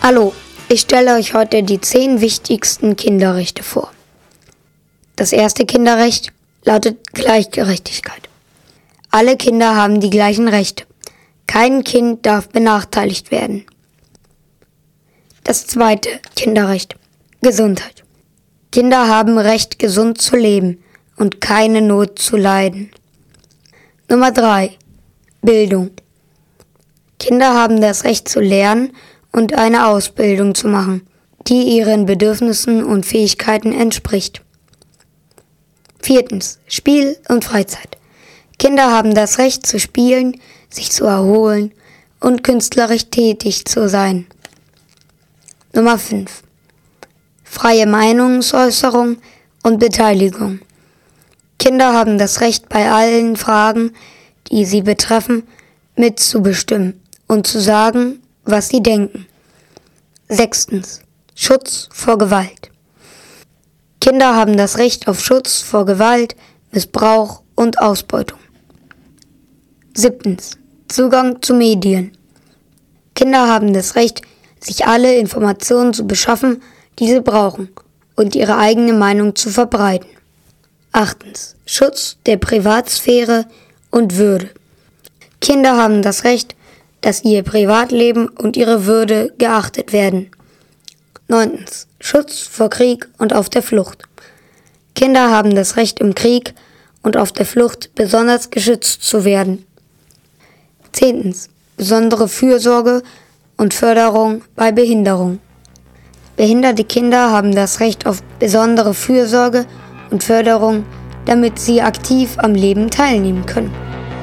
Hallo, ich stelle euch heute die 10 wichtigsten Kinderrechte vor. Das erste Kinderrecht lautet Gleichgerechtigkeit. Alle Kinder haben die gleichen Rechte. Kein Kind darf benachteiligt werden. Das zweite Kinderrecht, Gesundheit. Kinder haben Recht, gesund zu leben und keine Not zu leiden. Nummer 3, Bildung. Kinder haben das Recht zu lernen und eine Ausbildung zu machen, die ihren Bedürfnissen und Fähigkeiten entspricht. 4. Spiel und Freizeit. Kinder haben das Recht zu spielen, sich zu erholen und künstlerisch tätig zu sein. Nummer 5. Freie Meinungsäußerung und Beteiligung. Kinder haben das Recht, bei allen Fragen, die sie betreffen, mitzubestimmen und zu sagen, was sie denken. 6. Schutz vor Gewalt. Kinder haben das Recht auf Schutz vor Gewalt, Missbrauch und Ausbeutung. 7. Zugang zu Medien. Kinder haben das Recht, sich alle Informationen zu beschaffen, die sie brauchen, und ihre eigene Meinung zu verbreiten. 8. Schutz der Privatsphäre und Würde. Kinder haben das Recht, dass ihr Privatleben und ihre Würde geachtet werden. 9. Schutz vor Krieg und auf der Flucht. Kinder haben das Recht, im Krieg und auf der Flucht besonders geschützt zu werden. 10. Besondere Fürsorge und Förderung bei Behinderung. Behinderte Kinder haben das Recht auf besondere Fürsorge und Förderung, damit sie aktiv am Leben teilnehmen können.